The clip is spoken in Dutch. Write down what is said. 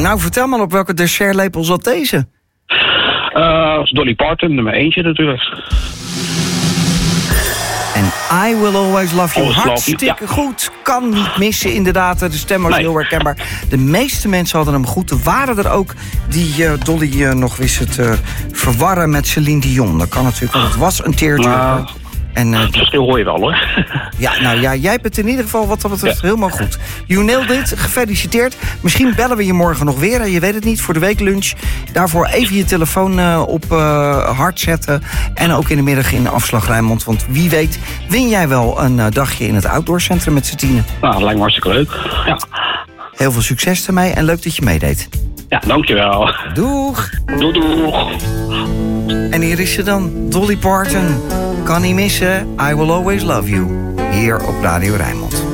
Nou, vertel maar, op welke dessertlepel zat deze? Dolly Parton, nummer 1 natuurlijk. En I Will Always Love You. Always love Hartstikke you, ja. goed. Kan niet missen, inderdaad. De stem was heel herkenbaar. De meeste mensen hadden hem goed. Er waren er ook die Dolly nog wisten te verwarren met Celine Dion. Dat kan natuurlijk, want het was een tearjerker. En, het verschil hoor je wel, hoor. Ja, nou ja, jij bent in ieder geval wat dat betreft helemaal goed. You nailed it, gefeliciteerd. Misschien bellen we je morgen nog weer, je weet het niet, voor de weeklunch. Daarvoor even je telefoon op hard zetten. En ook in de middag in de afslag Rijnmond. Want wie weet win jij wel een dagje in het outdoorcentrum met z'n tienen. Nou, dat lijkt me hartstikke leuk. Ja. Heel veel succes ermee en leuk dat je meedeed. Ja, dankjewel. Doeg. Doeg. En hier is ze dan, Dolly Parton. Kan niet missen, I Will Always Love You. Hier op Radio Rijnmond.